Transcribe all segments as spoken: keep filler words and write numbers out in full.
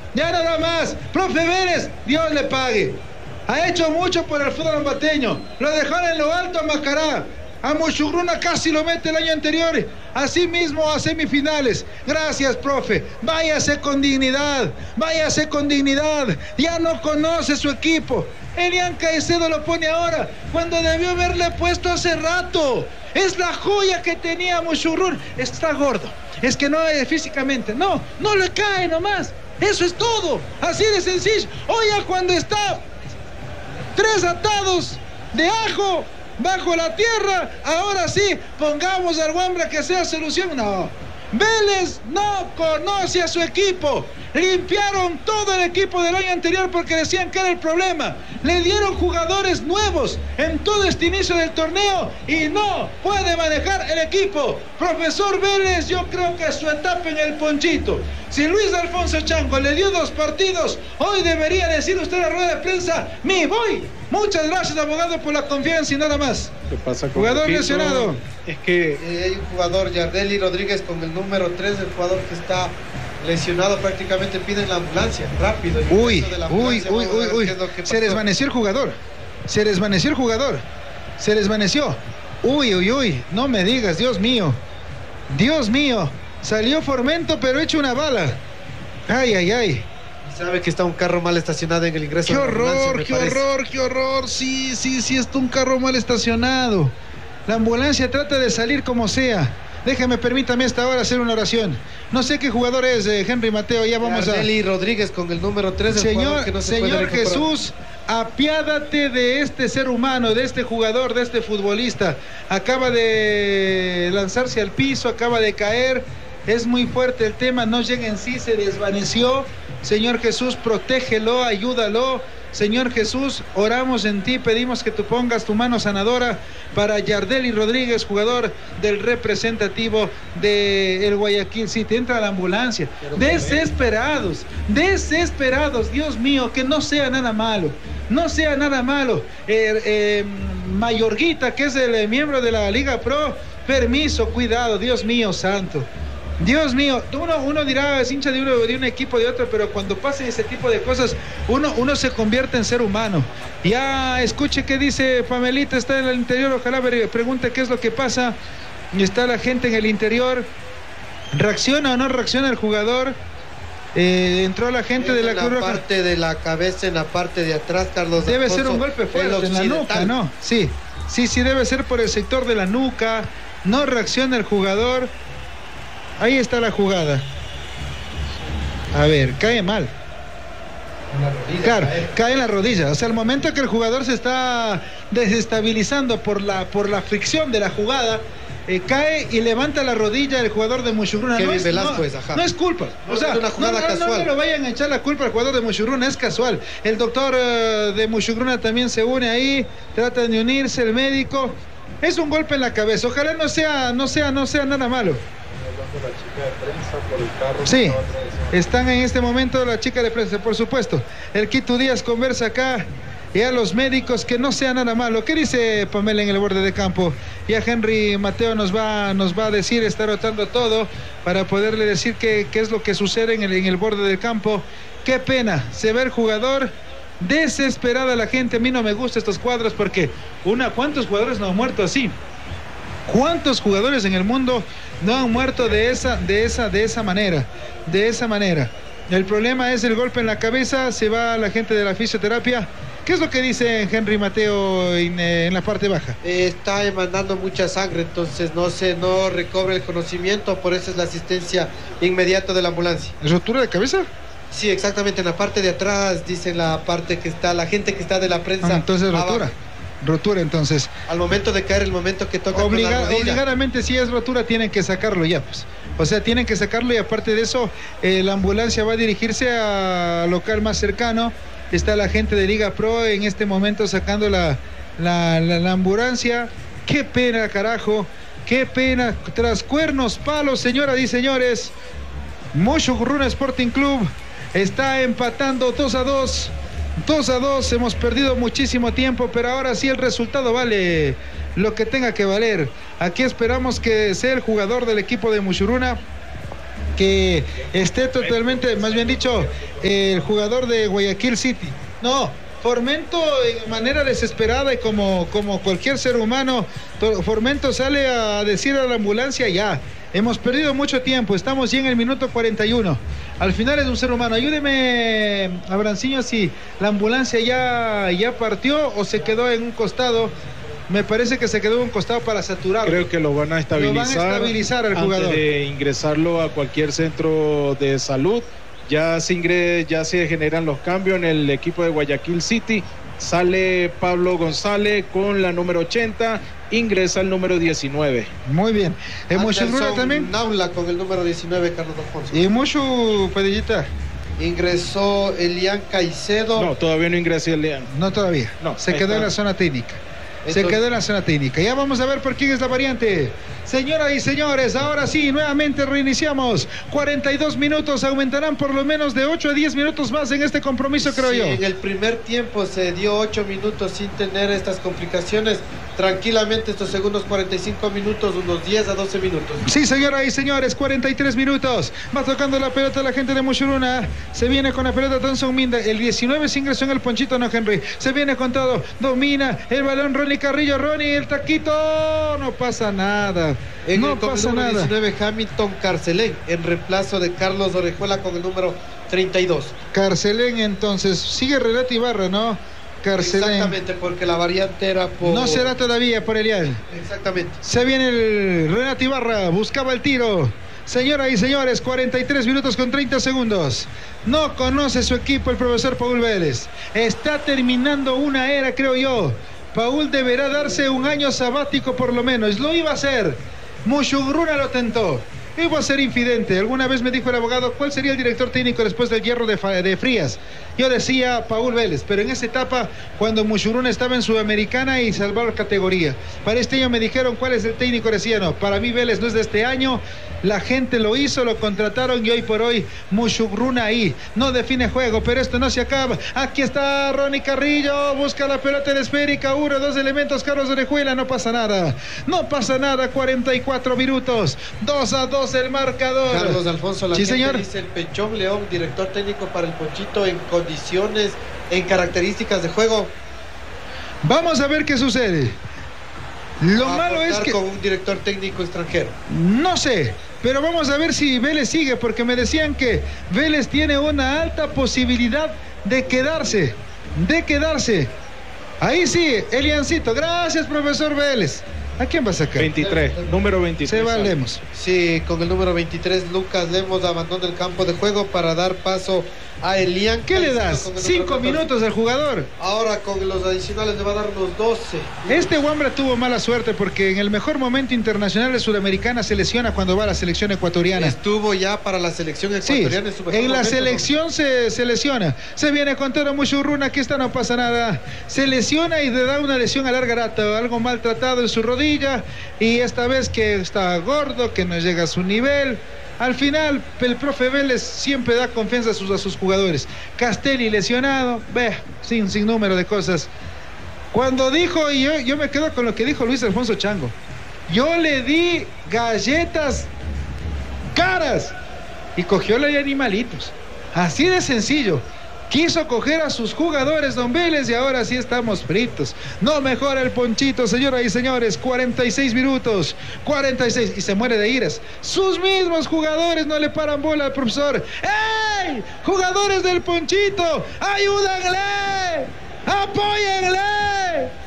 Ya nada más. Profe Vélez, Dios le pague. Ha hecho mucho por el fútbol ambateño. Lo dejaron en lo alto a Macará. A Muchugruna casi lo mete el año anterior. Así mismo a semifinales. Gracias, profe. Váyase con dignidad. Váyase con dignidad. Ya no conoce su equipo. Elian Caicedo lo pone ahora, cuando debió haberle puesto hace rato. Es la joya que tenía Muchugruna. Está gordo. Es que no es físicamente. No, no le cae nomás. Eso es todo. Así de sencillo. Oye, cuando está tres atados de ajo bajo la tierra, ahora sí, pongamos al Wambra que sea solución. No, Vélez no conoce a su equipo. Limpiaron todo el equipo del año anterior porque decían que era el problema. Le dieron jugadores nuevos en todo este inicio del torneo y no puede manejar el equipo. Profesor Vélez, yo creo que su etapa en el ponchito. Si Luis Alfonso Chango le dio dos partidos, hoy debería decir usted en la rueda de prensa: me voy. Muchas gracias, abogado, por la confianza y nada más. ¿Qué pasa con jugador Pepito? lesionado? Es que eh, hay un jugador, Yardeli Rodríguez, con el número tres, el jugador que está lesionado, prácticamente piden la ambulancia, rápido. Uy, de la uy, ambulancia, uy, uy, uy. es lo que Se pasó. desvaneció el jugador. Se desvaneció el jugador. Se desvaneció. Uy, uy, uy. No me digas, Dios mío. Dios mío. Salió Formento, pero hecho una bala. Ay, ay, ay. Sabe que está un carro mal estacionado en el ingreso. Qué de la ambulancia, horror, me qué parece. horror, qué horror. Sí, sí, sí, está un carro mal estacionado. La ambulancia trata de salir como sea. Déjame, permítame esta hora hacer una oración. No sé qué jugador es, eh, Henry Mateo. Ya vamos Yardeli a... Rodríguez con el número tres, el Señor, jugador que no se puede Señor recuperar. Jesús, apiádate de este ser humano, de este jugador, de este futbolista. Acaba de lanzarse al piso, acaba de caer. Es muy fuerte el tema, no llega en sí, se desvaneció. Señor Jesús, protégelo, ayúdalo. Señor Jesús, oramos en ti, pedimos que tú pongas tu mano sanadora para Yardeli Rodríguez, jugador del representativo del Guayaquil City. Entra a la ambulancia. Desesperados, desesperados, Dios mío, que no sea nada malo, no sea nada malo. Eh, eh, Mayorguita, que es el eh, miembro de la Liga Pro, permiso, cuidado, Dios mío santo. Dios mío, uno, uno dirá, es hincha de, uno, de un equipo de otro, pero cuando pasen ese tipo de cosas, uno, uno se convierte en ser humano. Ya escuche qué dice Pamelita, está en el interior, ojalá pregunte qué es lo que pasa. Y está la gente en el interior. ¿Reacciona o no reacciona el jugador? Eh, entró la gente de la Cruz En la Roja. parte de la cabeza, en la parte de atrás, Carlos Debe Alfonso, ser un golpe fuerte en la nuca, ¿no? Sí, sí, sí, debe ser por el sector de la nuca. No reacciona el jugador. Ahí está la jugada. A ver, cae mal. Claro, cae en la rodilla. O sea, al momento que el jugador se está desestabilizando por la, por la fricción de la jugada, eh, cae y levanta la rodilla el jugador de Muchugruna. Kevin no es, Velázquez, no, ajá. no es culpa. O sea, es una jugada no, no, casual. no, no lo vayan a echar la culpa al jugador de Muchugruna, es casual. El doctor uh, de Muchugruna también se une ahí, tratan de unirse, el médico. Es un golpe en la cabeza. Ojalá no sea, no sea, no sea nada malo. la chica de prensa por el carro. Sí, están en este momento la chica de prensa, por supuesto. El Quito Díaz conversa acá y a los médicos que no sea nada malo. ¿Qué dice Pamela en el borde de campo? Ya Henry Mateo nos va, nos va a decir, está rotando todo para poderle decir qué, qué es lo que sucede en el, en el borde del campo. Qué pena, se ve el jugador desesperada la gente. A mí no me gustan estos cuadros porque, una, ¿cuántos jugadores no han muerto así? ¿Cuántos jugadores en el mundo no han muerto de esa, de esa, de esa manera? De esa manera. El problema es el golpe en la cabeza, se va la gente de la fisioterapia. ¿Qué es lo que dice Henry Mateo en, eh, en la parte baja? Eh, está emanando mucha sangre, entonces no se no recobra el conocimiento, por eso es la asistencia inmediata de la ambulancia. ¿Rotura de cabeza? Sí, exactamente, en la parte de atrás, dice la parte que está, la gente que está de la prensa. Ah, entonces rotura. abajo. Rotura entonces. Al momento de caer, el momento que toca Obliga, con la rodilla. obligadamente si es rotura tienen que sacarlo ya pues. O sea, tienen que sacarlo y aparte de eso, eh, la ambulancia va a dirigirse al local más cercano. Está la gente de Liga Pro en este momento sacando la, la, la, la ambulancia. Qué pena, carajo. Qué pena. Tras cuernos, palos, señoras y señores. Muchugruna Sporting Club está empatando dos a dos. dos a dos, hemos perdido muchísimo tiempo, pero ahora sí el resultado vale lo que tenga que valer. Aquí esperamos que sea el jugador del equipo de Muchugruna que esté totalmente, más bien dicho, el jugador de Guayaquil City. No, Formento en manera desesperada y como, como cualquier ser humano, Formento sale a decir a la ambulancia ya. Hemos perdido mucho tiempo, estamos ya en el minuto cuarenta y uno. Al final es un ser humano. Ayúdeme, Abranciño, si la ambulancia ya, ya partió o se quedó en un costado. Me parece que se quedó en un costado para saturar. Creo que lo van a estabilizar. Lo van a estabilizar al jugador. Antes de ingresarlo a cualquier centro de salud. Ya se, ingre, ya se generan los cambios en el equipo de Guayaquil City. Sale Pablo González con la número ochenta, ingresa el número diecinueve. Muy bien. ¿Mushugruna también? Naula con el número diecinueve, Carlos Alfonso. ¿Y Mushu, Padillita? Ingresó Elian Caicedo. No, todavía no ingresó Elian. No, todavía. No, se quedó está. en la zona técnica. Entonces, se quedó en la zona técnica. Ya vamos a ver por quién es la variante. Señoras y señores, ahora sí, nuevamente reiniciamos. cuarenta y dos minutos, aumentarán por lo menos de ocho a diez minutos más en este compromiso, creo sí, yo. En el primer tiempo se dio ocho minutos sin tener estas complicaciones. Tranquilamente estos segundos cuarenta y cinco minutos, unos diez a doce minutos. Sí, señoras y señores, cuarenta y tres minutos. Va tocando la pelota la gente de Mushugruna. Se viene con la pelota Thompson Minda. El diecinueve se ingresó en el ponchito, no Henry. Se viene con todo. Domina el balón Ronnie Carrillo. Ronnie, el taquito. No pasa nada. En no el pasa nada. diecinueve, Hamilton Carcelén, en reemplazo de Carlos Orejuela con el número treinta y dos. Carcelén, entonces, sigue Renato Ibarra, ¿no? Carcelén. Exactamente, porque la variante era por... No será todavía por Elian. Exactamente. Se viene el Renato Ibarra, buscaba el tiro. Señoras y señores, cuarenta y tres minutos con treinta segundos. No conoce su equipo el profesor Paul Vélez. Está terminando una era, creo yo. Paul deberá darse un año sabático por lo menos. Lo iba a hacer. Mushugruna lo tentó. Iba a ser infidente. Alguna vez me dijo el abogado, ¿cuál sería el director técnico después del hierro de, de Frías? Yo decía Paul Vélez, pero en esa etapa, cuando Mushugruna estaba en Sudamericana y salvaba categoría. Para este año me dijeron, ¿cuál es el técnico? Decía, no, para mí Vélez no es de este año. La gente lo hizo, lo contrataron y hoy por hoy Mushugruna ahí. No define juego, pero esto no se acaba. Aquí está Ronnie Carrillo, busca la pelota en esférica, uno, dos elementos, Carlos Orejuela, no pasa nada. No pasa nada, cuarenta y cuatro minutos, dos a dos el marcador. Carlos Alfonso, la sí, gente señor. Dice el Pechón León, director técnico para el Ponchito en condiciones, en características de juego. Vamos a ver qué sucede. Lo a malo es que... con un director técnico extranjero. No sé, pero vamos a ver si Vélez sigue, porque me decían que Vélez tiene una alta posibilidad de quedarse, de quedarse. Ahí sí, Eliancito, gracias profesor Vélez. ¿A quién va a sacar? veintitrés, número veintitrés. Se va Lemos. Sí, con el número veintitrés, Lucas Lemos abandona el campo de juego para dar paso a Elian. ¿Qué le das? Cinco minutos al jugador. Ahora con los adicionales le va a dar unos doce. Este Wambra tuvo mala suerte porque en el mejor momento internacional de Sudamericana se lesiona cuando va a la selección ecuatoriana. Estuvo ya para la selección ecuatoriana. Sí, en, su en la momento, selección ¿no? se, se lesiona. Se viene con todo Mushugruna, aquí está, no pasa nada. Se lesiona y le da una lesión a larga data, algo maltratado en su rodilla. Y esta vez que está gordo, que no llega a su nivel. Al final, el profe Vélez siempre da confianza a sus, a sus jugadores. Castelli lesionado, ve, sin, sin número de cosas. Cuando dijo, y yo, yo me quedo con lo que dijo Luis Alfonso Chango. Yo le di galletas caras y cogió la de animalitos. Así de sencillo. Quiso coger a sus jugadores, don Vélez, y ahora sí estamos fritos. No mejora el Ponchito, señoras y señores. cuarenta y seis minutos, cuarenta y seis, y se muere de iras. Sus mismos jugadores no le paran bola al profesor. ¡Ey! ¡Jugadores del Ponchito! ¡Ayúdenle! ¡Apóyenle!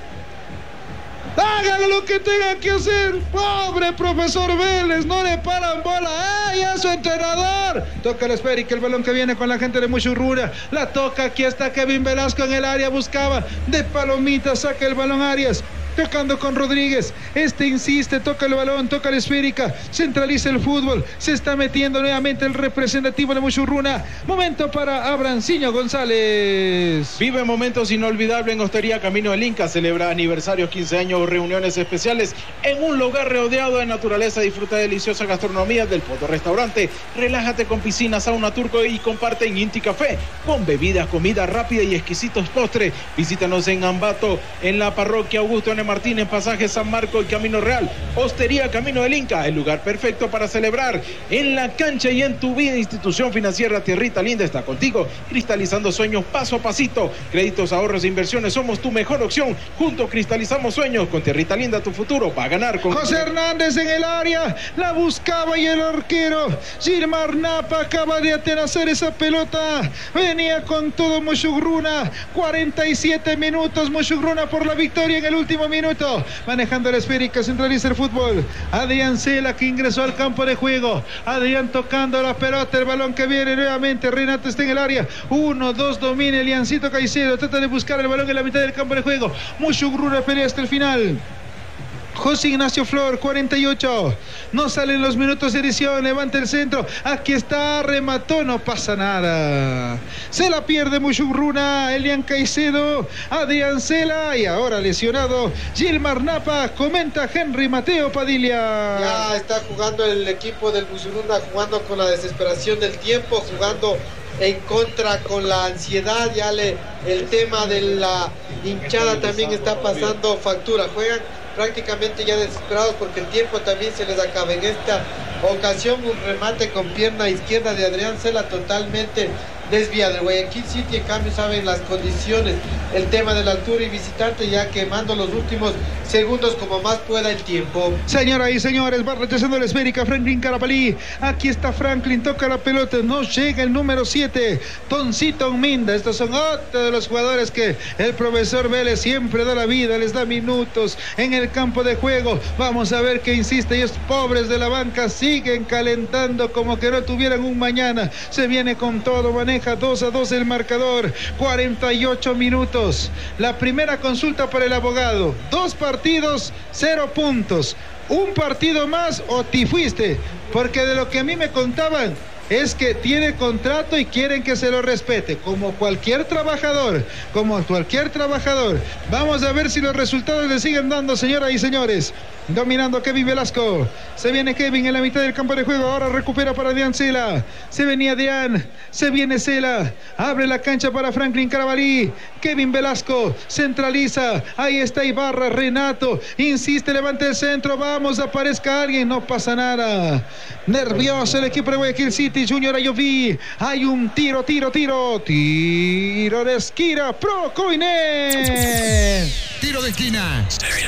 ¡Hagan lo que tengan que hacer! ¡Pobre profesor Vélez! ¡No le paran bola! ¡Ay, a su entrenador! Toca el esférica, el balón que viene con la gente de Mushugruna. La toca, aquí está Kevin Velasco en el área, buscaba de palomita, saca el balón Arias. Tocando con Rodríguez, este insiste, toca el balón, toca la esférica, centraliza el fútbol, se está metiendo nuevamente el representativo de Mushugruna. Momento para Abranciño González. Vive momentos inolvidables en Hostería Camino del Inca, celebra aniversarios, quince años o reuniones especiales en un lugar rodeado de naturaleza. Disfruta de deliciosa gastronomía del Foto Restaurante, relájate con piscina, sauna turco y comparte en Inti Café con bebidas, comida rápida y exquisitos postres. Visítanos en Ambato, en la parroquia Augusto en René Martínez, pasaje San Marco y Camino Real. Hostería Camino del Inca, el lugar perfecto para celebrar. En la cancha y en tu vida, institución financiera Tierrita Linda está contigo, cristalizando sueños paso a pasito. Créditos, ahorros e inversiones, somos tu mejor opción. Juntos cristalizamos sueños. Con Tierrita Linda tu futuro va a ganar. Con José Hernández en el área, la buscaba y el arquero Gilmar Napa acaba de atenazar esa pelota. Venía con todo Mushugruna. cuarenta y siete minutos Mushugruna por la victoria en el último minuto. Manejando la esférica, centraliza el fútbol. Adrián Cela, que ingresó al campo de juego. Adrián tocando la pelota, el balón que viene nuevamente. Renato está en el área. Uno, dos, domina Eliancito Caicedo. Trata de buscar el balón en la mitad del campo de juego. Mushugruna pelea hasta el final. José Ignacio Flor, cuarenta y ocho. No salen los minutos de edición. Levanta el centro. Aquí está. Remató. No pasa nada. Se la pierde Mushugruna. Elian Caicedo. Adrián Cela. Y ahora lesionado Gilmar Napa. Comenta Henry Mateo Padilla. Ya está jugando el equipo del Mushugruna. Jugando con la desesperación del tiempo. Jugando en contra con la ansiedad. Ya le, el tema de la hinchada también está pasando factura. Juegan prácticamente ya desesperados porque el tiempo también se les acaba. En esta ocasión un remate con pierna izquierda de Adrián Cela totalmente desviado. El Guayaquil City en cambio saben las condiciones, el tema de la altura y visitante, ya quemando los últimos segundos como más pueda el tiempo. Señoras y señores, va rechazando la esférica Franklin Carapalí. Aquí está Franklin, toca la pelota, no llega el número siete, Toncito Minda. Estos son otros de los jugadores que el profesor Vélez siempre da la vida, les da minutos en el campo de juego. Vamos a ver qué insiste. Ellos pobres de la banca siguen calentando como que no tuvieran un mañana. Se viene con todo, maneja dos a dos el marcador. Cuarenta y ocho minutos. La primera consulta para el abogado. Dos partidos, cero puntos. Un partido más o te fuiste, porque de lo que a mí me contaban es que tiene contrato y quieren que se lo respete, como cualquier trabajador, como cualquier trabajador. Vamos a ver si los resultados le siguen dando, señoras y señores. Dominando Kevin Velasco. Se viene Kevin en la mitad del campo de juego. Ahora recupera para Adrián Cela. Se venía Adrián. Se viene Cela. Abre la cancha para Franklin Carabalí. Kevin Velasco centraliza. Ahí está Ibarra. Renato insiste. Levanta el centro. Vamos, aparezca alguien. No pasa nada. Nervioso el equipo de Guayaquil City. Junior Ayoví. Hay un tiro, tiro, tiro. Tiro de esquina. Pro Coiné. Tiro de esquina.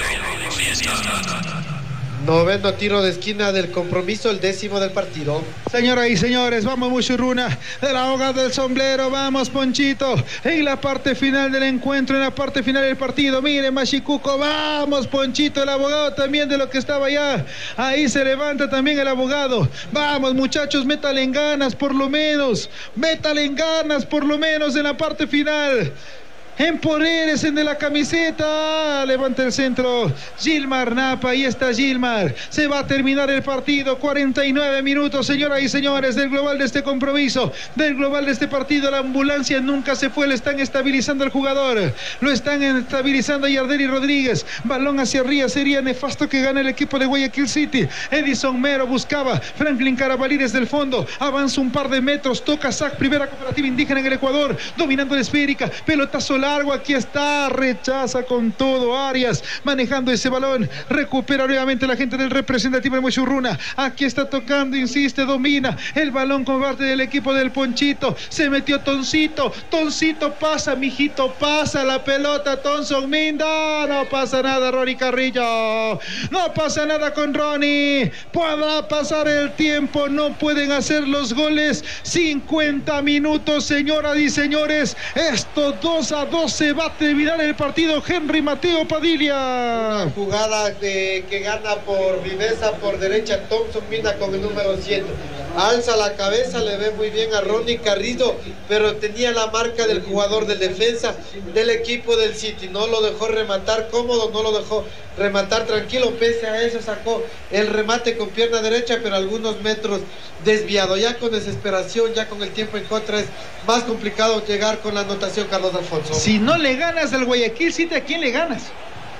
Noveno tiro de esquina del compromiso, el décimo del partido. Señoras y señores, vamos Mushugruna, de la hoga del sombrero, vamos Ponchito, en la parte final del encuentro, en la parte final del partido. Miren Machicuco, vamos Ponchito, el abogado también de lo que estaba allá. Ahí se levanta también el abogado. Vamos muchachos, métale en ganas por lo menos, métale en ganas por lo menos en la parte final. Empodérese de la camiseta. Levanta el centro Gilmar Napa. Ahí está Gilmar. Se va a terminar el partido. cuarenta y nueve minutos, señoras y señores, del global de este compromiso, del global de este partido. La ambulancia nunca se fue. Le están estabilizando al jugador. Lo están estabilizando a Yardeli Rodríguez. Balón hacia arriba. Sería nefasto que gane el equipo de Guayaquil City. Edison Mero buscaba. Franklin Carabalí desde el fondo. Avanza un par de metros. Toca S A C, primera cooperativa indígena en el Ecuador. Dominando la esférica. Pelotazo largo, aquí está, rechaza con todo Arias, manejando ese balón, recupera nuevamente la gente del representativo de Mushugruna. Aquí está tocando, insiste, domina el balón con parte del equipo del Ponchito. Se metió Toncito, Toncito pasa, mijito, pasa la pelota, Tonson Minda. No pasa nada, Ronnie Carrillo. No pasa nada con Ronnie. Podrá pasar el tiempo, no pueden hacer los goles. cincuenta minutos, señoras y señores. Esto dos a dos se va a terminar el partido. Henry Mateo Padilla. Una jugada de, que gana por viveza por derecha Thompson Mina con el número siete. Alza la cabeza, le ve muy bien a Ronnie Carrillo, pero tenía la marca del jugador de defensa del equipo del City. No lo dejó rematar cómodo, no lo dejó rematar tranquilo. Pese a eso sacó el remate con pierna derecha, pero algunos metros desviado. Ya con desesperación, ya con el tiempo en contra, es más complicado llegar con la anotación, Carlos Alfonso. Si no le ganas al Guayaquil City, ¿a quién le ganas?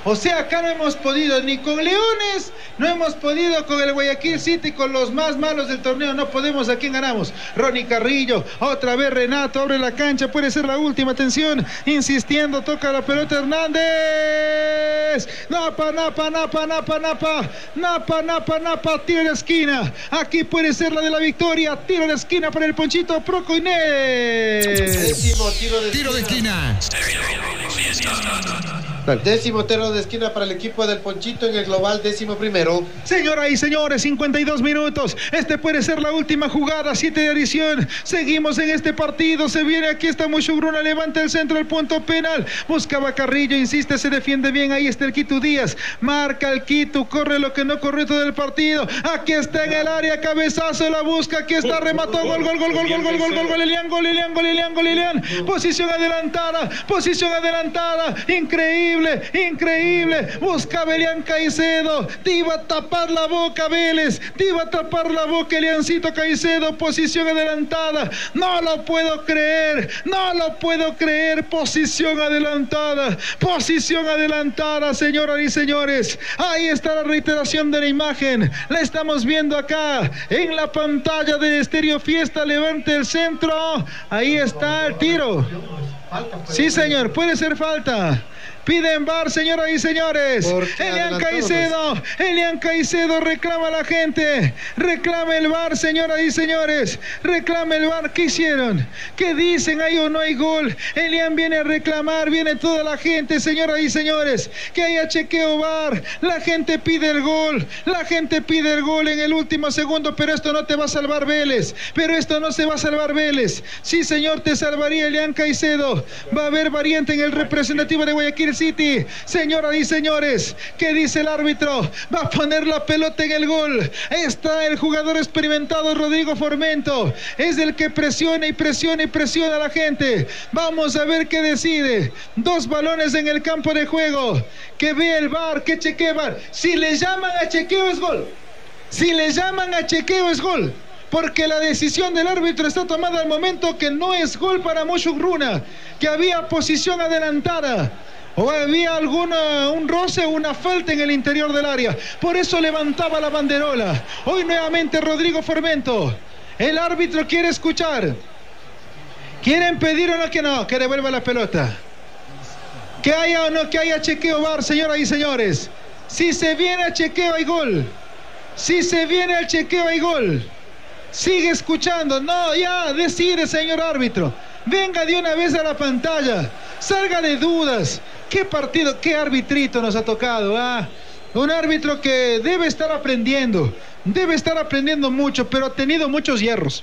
O sea, acá no hemos podido ni con Leones, no hemos podido con el Guayaquil City, con los más malos del torneo, no podemos. ¿A quién ganamos? Ronnie Carrillo, otra vez Renato, abre la cancha, puede ser la última, atención, insistiendo, toca la pelota Hernández, Napa, Napa, Napa, Napa, Napa, Napa, Napa, Napa, tiro de esquina, aquí puede ser la de la victoria, tiro de esquina para el Ponchito Proco Inés. Décimo tiro de Tiro de esquina. esquina. Décimo tiro de esquina para el equipo del Ponchito en el global, décimo primero. Señoras y señores, cincuenta y dos minutos. Este puede ser la última jugada, siete de adición. Seguimos en este partido. Se viene, aquí está Mushugruna, levanta el centro, el punto penal. Buscaba Carrillo, insiste, se defiende bien. Ahí está el Quito Díaz. Marca el Quito, corre lo que no corre todo el partido. Aquí está en el área, cabezazo, la busca. Aquí está, remató, gol, gol, gol, gol, gol, gol, gol, gol, gol, Lilian, gol, Lilian, gol, Lilian, gol, Lilian. Posición adelantada, posición adelantada. Increíble. Increíble, buscaba Elian Caicedo, te iba a tapar la boca Vélez, te iba a tapar la boca Eliancito Caicedo, posición adelantada, no lo puedo creer, no lo puedo creer, posición adelantada, posición adelantada, señoras y señores, ahí está la reiteración de la imagen, la estamos viendo acá, en la pantalla de Estéreo Fiesta, levante el centro, ahí está el tiro, sí señor, puede ser falta. Piden V A R, señoras y señores. Elian Caicedo, Elian Caicedo reclama a la gente. Reclama el V A R, señoras y señores. Reclama el V A R. ¿Qué hicieron? ¿Qué dicen? ¿Hay o no hay gol? Elian viene a reclamar, viene toda la gente, señoras y señores. Que haya chequeo V A R. La gente pide el gol. La gente pide el gol en el último segundo, pero esto no te va a salvar Vélez. Pero esto no se va a salvar Vélez. Sí, señor, te salvaría Elian Caicedo. Va a haber variante en el representativo de Guayaquil City. Señoras y señores, ¿qué dice el árbitro? Va a poner la pelota en el gol. Está el jugador experimentado Rodrigo Formento. Es el que presiona y presiona y presiona a la gente. Vamos a ver qué decide. Dos balones en el campo de juego. Que ve el V A R, que chequee V A R. Si le llaman a chequeo es gol. Si le llaman a chequeo es gol. Porque la decisión del árbitro está tomada al momento que no es gol para Mushugruna, que había posición adelantada. O había alguna, un roce o una falta en el interior del área. Por eso levantaba la banderola. Hoy nuevamente Rodrigo Formento. El árbitro quiere escuchar. ¿Quieren pedir o no que no? Que devuelva la pelota. Que haya o no que haya chequeo V A R, señoras y señores. Si se viene a chequeo hay gol. Si se viene al chequeo hay gol. Sigue escuchando. No, ya, decide, señor árbitro. Venga de una vez a la pantalla. Salga de dudas. ¿Qué partido, qué arbitrito nos ha tocado? ¿Ah? Un árbitro que debe estar aprendiendo. Debe estar aprendiendo mucho, pero ha tenido muchos hierros.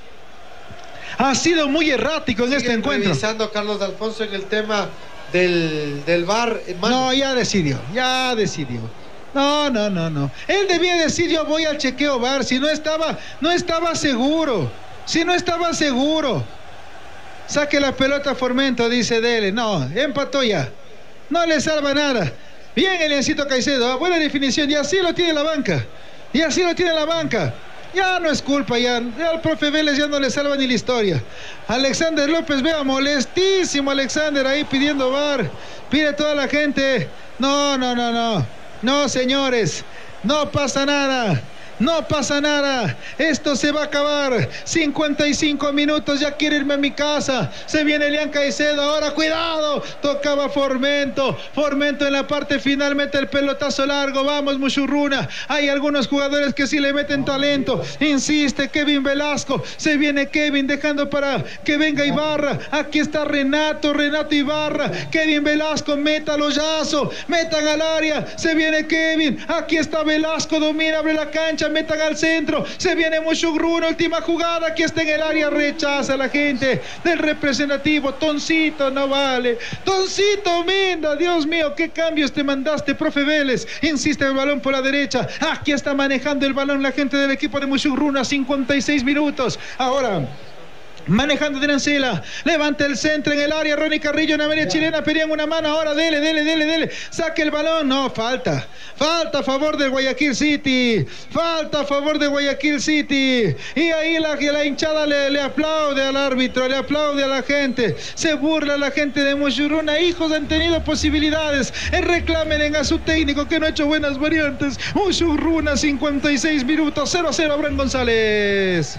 Ha sido muy errático en Sigue este encuentro. revisando Carlos Alfonso en el tema del, del V A R. No, ya decidió. Ya decidió. No, no, no, no. Él debía decir yo voy al chequeo V A R. Si no estaba, no estaba seguro. Si no estaba seguro. Saque la pelota Formento, dice Dele. No, empató ya. No le salva nada. Bien Eliancito Caicedo, ¿eh? Buena definición. Y así lo tiene la banca. Y así lo tiene la banca. Ya no es culpa, ya, ya al profe Vélez ya no le salva ni la historia. Alexander López, vea, molestísimo Alexander ahí pidiendo V A R. Pide toda la gente. No, no, no, no. No, señores. No pasa nada. No pasa nada, esto se va a acabar. cincuenta y cinco minutos, ya quiero irme a mi casa. Se viene Elian Caicedo, ahora cuidado. Tocaba Formento, Formento en la parte final mete el pelotazo largo. Vamos Mushugruna, hay algunos jugadores que sí le meten talento. Insiste Kevin Velasco, se viene Kevin dejando para que venga Ibarra. Aquí está Renato, Renato Ibarra. Kevin Velasco, métalo yazo, metan al área. Se viene Kevin, aquí está Velasco, domina, abre la cancha. Metan al centro, se viene Mushugruna, última jugada, aquí está en el área, rechaza a la gente del representativo. Toncito, no vale. Toncito Minda, Dios mío, qué cambios te mandaste, profe Vélez. Insiste el balón por la derecha, aquí está manejando el balón la gente del equipo de Mushugruna. Cincuenta y seis minutos, ahora Manejando de Nancela, levanta el centro en el área, Ronnie Carrillo en la media chilena, pedían una mano, ahora dele, dele, dele, dele, saque el balón, no, falta, falta a favor de Guayaquil City, falta a favor de Guayaquil City, y ahí la, la hinchada le, le aplaude al árbitro, le aplaude a la gente, se burla a la gente de Mushurruna, hijos han tenido posibilidades, reclamen a su técnico que no ha hecho buenas variantes, Mushurruna, cincuenta y seis minutos, cero a cero, Abraham González.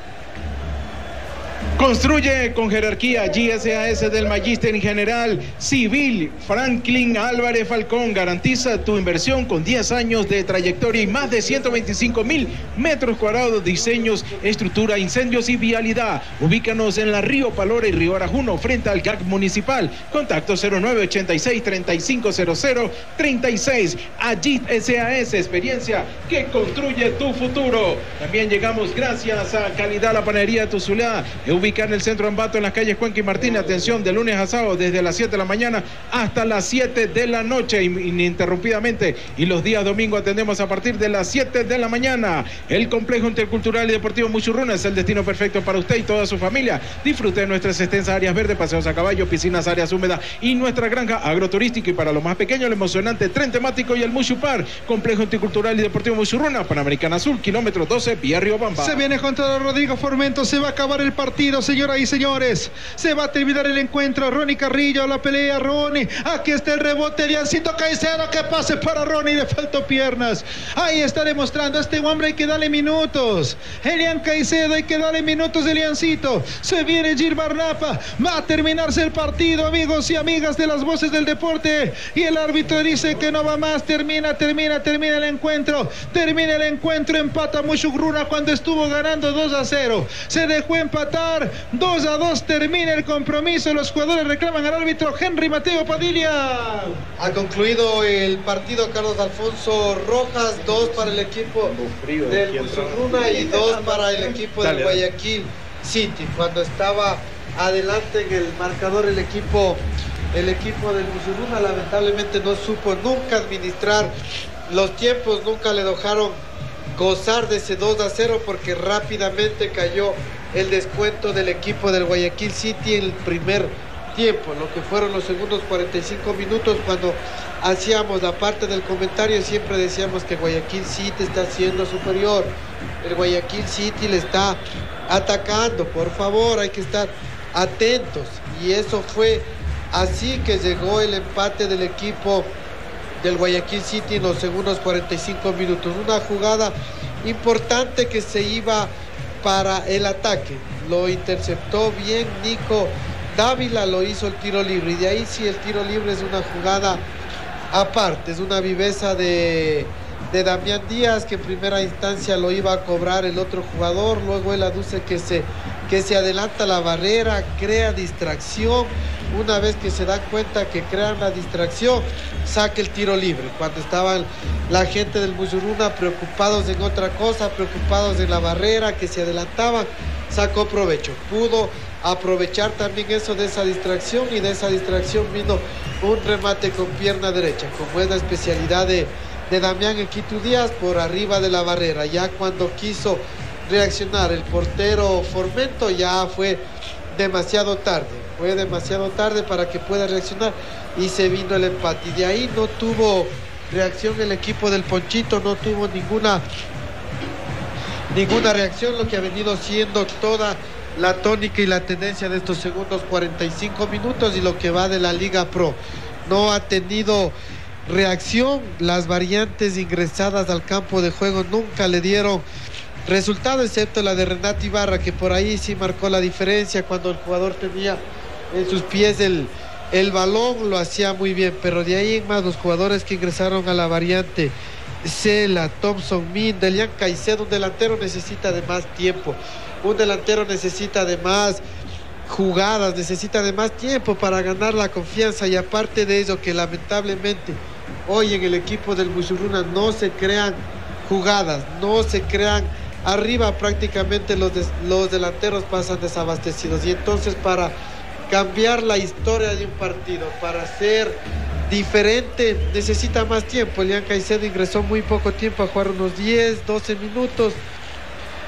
Construye con jerarquía G S A S del Magíster General Civil Franklin Álvarez Falcón. Garantiza tu inversión con diez años de trayectoria y más de ciento veinticinco mil metros cuadrados, diseños, estructura, incendios y vialidad. Ubícanos en la Río Palora y Río Arajuno frente al G A C municipal. Contacto cero nueve ochenta y seis, treinta y cinco cero cero, treinta y seis. A G S A S, experiencia que construye tu futuro. También llegamos gracias a Calidad La Panadería Tuzulá, ubicada en el centro de Ambato, en las calles Cuenca y Martínez. Atención, de lunes a sábado desde las siete de la mañana hasta las siete de la noche ininterrumpidamente, y los días domingo atendemos a partir de las siete de la mañana. El complejo intercultural y deportivo Mushurruna es el destino perfecto para usted y toda su familia. Disfrute de nuestras extensas áreas verdes, paseos a caballo, piscinas, áreas húmedas y nuestra granja agroturística, y para los más pequeños el emocionante tren temático y el Mushupar. Complejo intercultural y deportivo Mushurruna, Panamericana Azul, kilómetro doce, vía Riobamba. Se viene contra Rodrigo Formento, se va a acabar el partido, señoras y señores, se va a terminar el encuentro. Ronnie Carrillo, la pelea, Ronnie, aquí está el rebote, Eliancito Caicedo, que pase para Ronnie, le faltó piernas, ahí está demostrando, a este hombre hay que darle minutos, Elian Caicedo, hay que darle minutos, Eliancito, se viene Gilmar Napa, va a terminarse el partido, amigos y amigas de las voces del deporte, y el árbitro dice que no va más, termina, termina, termina el encuentro, termina el encuentro, empata Mushurruna cuando estuvo ganando dos a cero, se dejó empatar, dos a dos, termina el compromiso, los jugadores reclaman al árbitro Henry Mateo Padilla. Ha concluido el partido Carlos Alfonso Rojas, dos para el equipo del Mushurruna y dos para el equipo del Guayaquil City. Cuando estaba adelante en el marcador el equipo, el equipo del Mushurruna lamentablemente no supo nunca administrar los tiempos, nunca le dejaron gozar de ese dos a cero, porque rápidamente cayó el descuento del equipo del Guayaquil City en el primer tiempo, lo que fueron los segundos cuarenta y cinco minutos. Cuando hacíamos la parte del comentario siempre decíamos que Guayaquil City está siendo superior, el Guayaquil City le está atacando, por favor hay que estar atentos, y eso fue así que llegó el empate del equipo del Guayaquil City en los segundos cuarenta y cinco minutos, una jugada importante que se iba para el ataque, lo interceptó bien Nico Dávila, lo hizo el tiro libre, y de ahí sí el tiro libre es una jugada aparte, es una viveza de, de Damián Díaz, que en primera instancia lo iba a cobrar el otro jugador, luego él aduce que se, que se adelanta la barrera, crea distracción, una vez que se dan cuenta que crean la distracción, saca el tiro libre, cuando estaban la gente del Mushurruna preocupados en otra cosa, preocupados en la barrera, que se adelantaban, sacó provecho, pudo aprovechar también eso de esa distracción, y de esa distracción vino un remate con pierna derecha, como es la especialidad de, de Damián Equitu Díaz, por arriba de la barrera. Ya cuando quiso reaccionar el portero Formento ya fue demasiado tarde, fue demasiado tarde para que pueda reaccionar, y se vino el empate, y de ahí no tuvo reacción el equipo del Ponchito, no tuvo ninguna ninguna reacción, lo que ha venido siendo toda la tónica y la tendencia de estos segundos cuarenta y cinco minutos y lo que va de la Liga Pro. No ha tenido reacción, las variantes ingresadas al campo de juego nunca le dieron resultado, excepto la de Renato Ibarra, que por ahí sí marcó la diferencia cuando el jugador tenía en sus pies el, el balón, lo hacía muy bien, pero de ahí en más los jugadores que ingresaron a la variante, Cela, Thompson, Min, Elian Caicedo, un delantero necesita de más tiempo, un delantero necesita de más jugadas, necesita de más tiempo para ganar la confianza, y aparte de eso que lamentablemente hoy en el equipo del Mushurruna no se crean jugadas, no se crean arriba, prácticamente los, des, los delanteros pasan desabastecidos, y entonces para cambiar la historia de un partido, para ser diferente, necesita más tiempo. Elian Caicedo ingresó muy poco tiempo a jugar unos diez, doce minutos,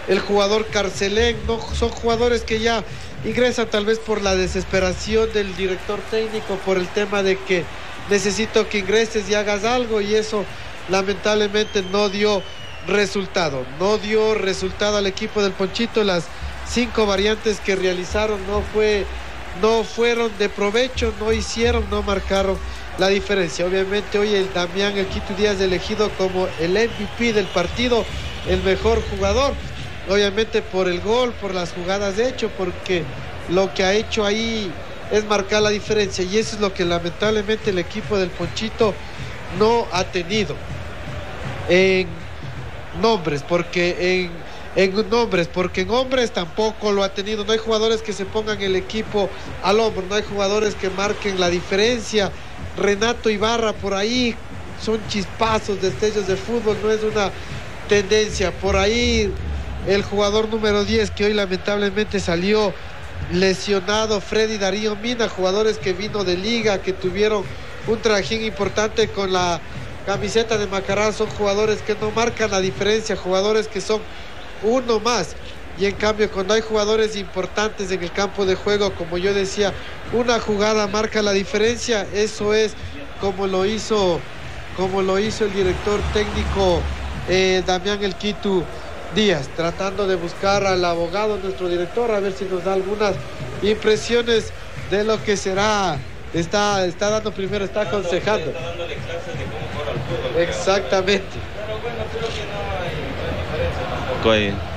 el jugador Carcelén, no son jugadores que ya ingresan tal vez por la desesperación del director técnico, por el tema de que necesito que ingreses y hagas algo, y eso lamentablemente no dio resultado, no dio resultado al equipo del Ponchito. Las cinco variantes que realizaron no fue, no fueron de provecho, no hicieron, no marcaron la diferencia. Obviamente hoy el Damián El Quito Díaz elegido como el M V P del partido, el mejor jugador, obviamente por el gol, por las jugadas de hecho, porque lo que ha hecho ahí es marcar la diferencia, y eso es lo que lamentablemente el equipo del Ponchito no ha tenido en nombres, porque en, en nombres, porque en hombres tampoco lo ha tenido. No hay jugadores que se pongan el equipo al hombro, no hay jugadores que marquen la diferencia. Renato Ibarra por ahí son chispazos, destellos de fútbol, no es una tendencia. Por ahí el jugador número diez que hoy lamentablemente salió lesionado, Freddy Darío Mina, jugadores que vino de liga, que tuvieron un trajín importante con la camiseta de Macará, son jugadores que no marcan la diferencia, jugadores que son uno más. Y en cambio cuando hay jugadores importantes en el campo de juego, como yo decía, una jugada marca la diferencia. Eso es como lo hizo como lo hizo el director técnico eh, Damián El Quito Díaz, tratando de buscar al abogado, nuestro director, a ver si nos da algunas impresiones de lo que será. Está, está dando primero, está aconsejando. Está dándole clases de cómo jugar al fútbol. Exactamente. Pero bueno, creo que no hay, no hay diferencia tampoco.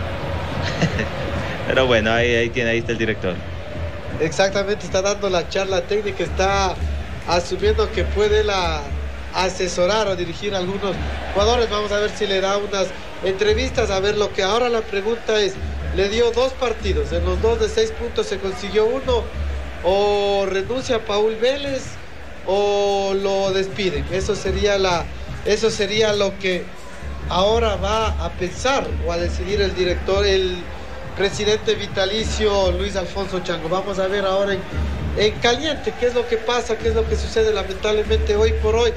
Pero bueno, ahí, ahí, tiene, ahí está el director. Exactamente, está dando la charla técnica, está asumiendo que puede la asesorar o dirigir a algunos jugadores. Vamos a ver si le da unas entrevistas, a ver lo que ahora la pregunta es, le dio dos partidos, en los dos de seis puntos se consiguió uno, o renuncia a Paul Vélez o lo despiden. Eso sería la, eso sería lo que ahora va a pensar o a decidir el director, el presidente vitalicio Luis Alfonso Chango. Vamos a ver ahora en, en caliente qué es lo que pasa, qué es lo que sucede. Lamentablemente hoy por hoy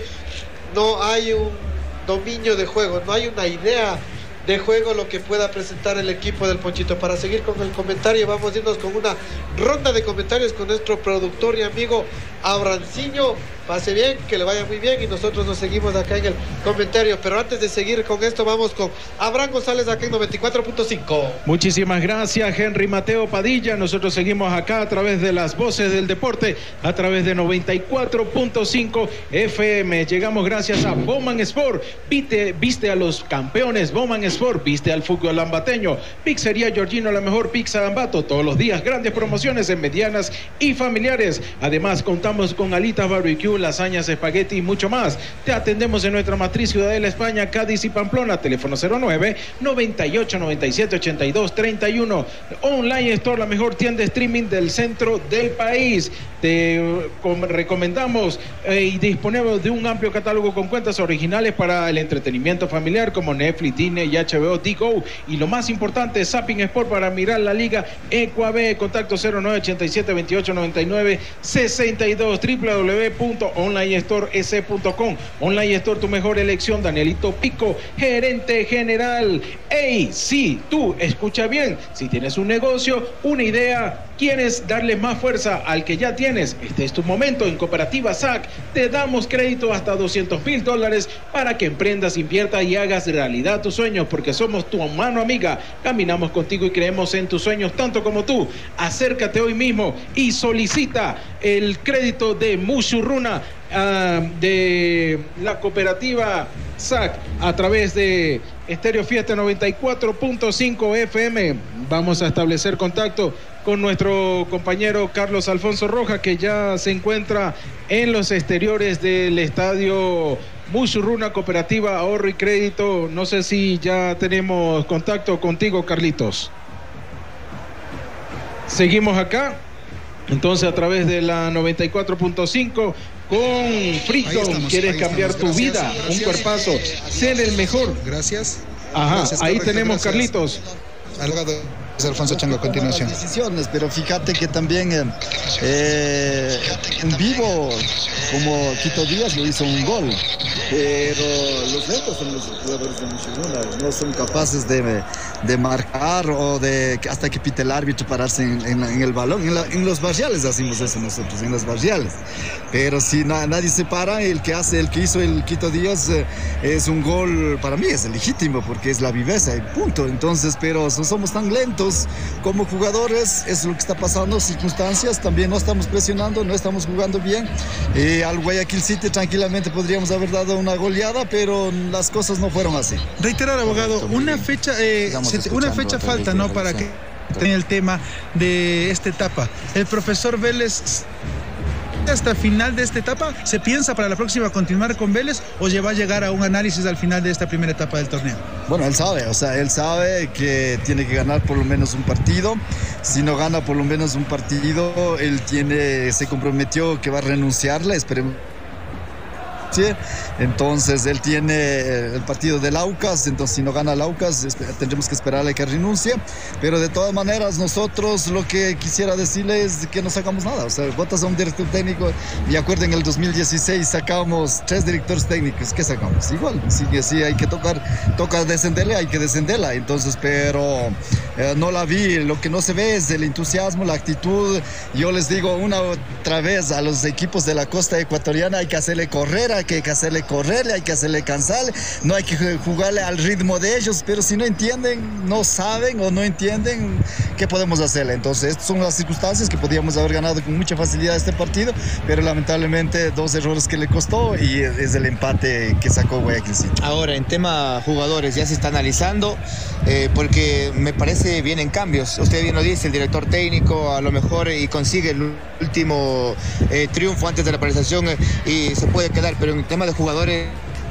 no hay un dominio de juego, no hay una idea de juego lo que pueda presentar el equipo del Ponchito. Para seguir con el comentario, vamos a irnos con una ronda de comentarios con nuestro productor y amigo Abranciño. Pase bien, que le vaya muy bien, y nosotros nos seguimos acá en el comentario. Pero antes de seguir con esto, vamos con Abraham González acá en noventa y cuatro punto cinco. Muchísimas gracias, Henry Mateo Padilla. Nosotros seguimos acá a través de las voces del deporte, a través de noventa y cuatro punto cinco F M. Llegamos gracias a Bowman Sport. Viste, viste a los campeones. Bowman Sport, viste al fútbol lambateño. Pizzería Georgino, la mejor pizza de Ambato. Todos los días grandes promociones en medianas y familiares. Además, contamos con alitas barbecue, lasañas, espagueti y mucho más. Te atendemos en nuestra matriz Ciudadela, España, Cádiz y Pamplona. Teléfono cero nueve, noventa y ocho, noventa y siete, ochenta y dos, treinta y uno. Online Store, la mejor tienda de streaming del centro del país. Te recomendamos eh, y disponemos de un amplio catálogo con cuentas originales para el entretenimiento familiar como Netflix, Disney y H B O, Digo. Y lo más importante, Zapping Sport para mirar la Liga Ecuabe. Contacto cero nueve, ochenta y siete, veintiocho, noventa y nueve, sesenta y dos. doble u doble u doble u punto online store s punto com. Online Store, tu mejor elección. Danielito Pico, gerente general. Ey, sí, tú, escucha bien. Si tienes un negocio, una idea, quieres darle más fuerza al que ya tienes, este es tu momento. En Cooperativa S A C te damos crédito hasta doscientos mil dólares para que emprendas, inviertas y hagas realidad tus sueños, porque somos tu mano amiga. Caminamos contigo y creemos en tus sueños tanto como tú. Acércate hoy mismo y solicita el crédito de Mushurruna uh, de la Cooperativa S A C a través de Estéreo Fiesta noventa y cuatro punto cinco F M. Vamos a establecer contacto con nuestro compañero Carlos Alfonso Rojas, que ya se encuentra en los exteriores del estadio Mushurruna Cooperativa Ahorro y Crédito. No sé si ya tenemos contacto contigo, Carlitos. Seguimos acá, entonces a través de la noventa y cuatro punto cinco con Fricton. ¿Quieres cambiar estamos, tu gracias, vida? Gracias. Un cuerpazo, ser el mejor. Gracias. Ajá, gracias, ahí correcto, tenemos, gracias. Carlitos. Algo de Alfonso Chango a continuación. Decisiones, pero fíjate que también eh, eh, un vivo como Quito Díaz lo hizo un gol, pero los lentos son los jugadores de Muchurruna, no son capaces de, de marcar o de hasta que pite el árbitro pararse en, en, en el balón. En, la, en los barriales hacemos eso nosotros, en los barriales, pero si na, nadie se para, el que hace, el que hizo el Quito Díaz eh, es un gol, para mí es legítimo porque es la viveza y punto. Entonces, pero no somos tan lentos como jugadores, es lo que está pasando, circunstancias, también no estamos presionando, no estamos jugando bien. Eh, al Guayaquil City tranquilamente podríamos haber dado una goleada, pero las cosas no fueron así. Reiterar, abogado, una fecha, eh, se, una fecha falta, ¿no? Para que tenga el tema de esta etapa. El profesor Vélez, hasta final de esta etapa, ¿se piensa para la próxima continuar con Vélez o ya va a llegar a un análisis al final de esta primera etapa del torneo? Bueno, él sabe, o sea, él sabe que tiene que ganar por lo menos un partido. Si no gana por lo menos un partido, él tiene, se comprometió que va a renunciarle, esperemos. Entonces él tiene el partido del Aucas, entonces si no gana el Aucas tendremos que esperarle que renuncie, pero de todas maneras nosotros lo que quisiera decirle es que no sacamos nada, o sea, votas a un director técnico, y acuerden, en el dos mil dieciséis sacamos tres directores técnicos, ¿qué sacamos? Igual, sí que sí hay que tocar, toca descenderle, hay que descenderla, entonces, pero eh, no la vi, lo que no se ve es el entusiasmo, la actitud. Yo les digo una otra vez a los equipos de la costa ecuatoriana, hay que hacerle correr, hay que hacerle correrle, hay que hacerle cansarle, no hay que jugarle al ritmo de ellos, pero si no entienden, no saben o no entienden, ¿qué podemos hacerle? Entonces, estas son las circunstancias que podíamos haber ganado con mucha facilidad este partido, pero lamentablemente dos errores que le costó y es el empate que sacó Guayaquil City. Ahora, en tema jugadores, ya se está analizando, eh, porque me parece vienen cambios. Usted bien lo dice, el director técnico a lo mejor y consigue el último eh, triunfo antes de la paralización eh, y se puede quedar, pero en el tema de jugadores...